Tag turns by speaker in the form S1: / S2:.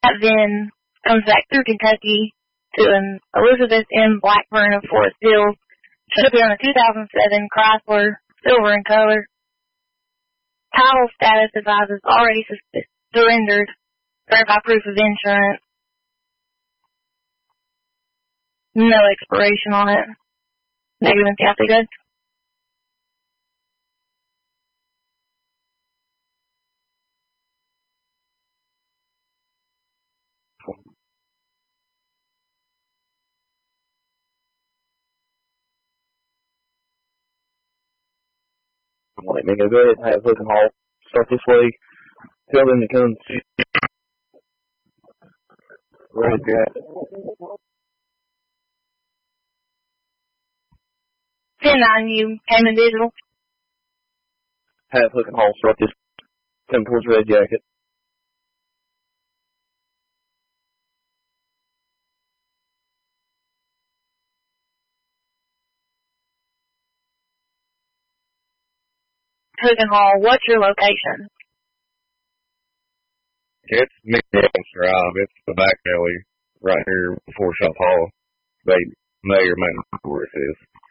S1: That VIN comes back through Kentucky to an Elizabeth M. Blackburn of Forest Hills. Should be on a 2007 Chrysler, silver in color. Title status advises already surrendered. Verify proof of insurance. No expiration on it. Negative and Kathy good.
S2: Let me go ahead and have Hook and Haul start this way. Tell them to come to Red Jacket.
S1: 10-9U, Hammond Digital.
S2: Have Hook and Haul start this. Come towards Red Jacket.
S1: Hook and Haul, what's your location?
S3: It's McDaniels Drive. It's the back alley right here before Shop Hall. They may or may not know where it is.